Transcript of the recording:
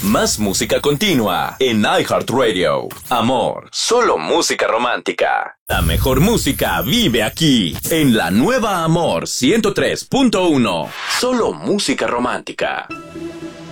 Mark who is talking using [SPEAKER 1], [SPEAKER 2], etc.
[SPEAKER 1] Más música continua en iHeartRadio. Amor, solo música romántica. La mejor música vive aquí, en la nueva Amor 103.1. Solo música romántica.